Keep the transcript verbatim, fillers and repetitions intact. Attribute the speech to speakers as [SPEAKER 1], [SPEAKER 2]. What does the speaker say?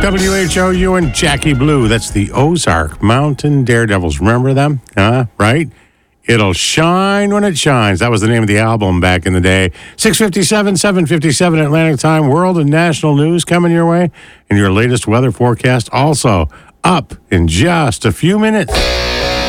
[SPEAKER 1] W H O U and Jackie Blue. That's the Ozark Mountain Daredevils. Remember them? Huh? Right? It'll shine when it shines. That was the name of the album back in the day. six fifty-seven, seven fifty-seven Atlantic Time. World and national news coming your way. And your latest weather forecast also up in just a few minutes.